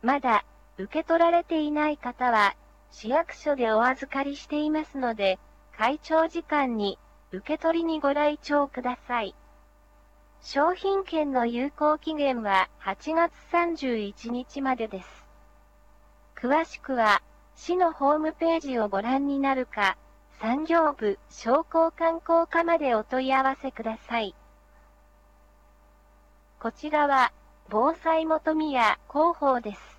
まだ受け取られていない方は、市役所でお預かりしていますので、開庁時間に受け取りにご来庁ください。商品券の有効期限は8月31日までです。詳しくは、市のホームページをご覧になるか、産業部商工観光課までお問い合わせください。こちらは、防災元宮広報です。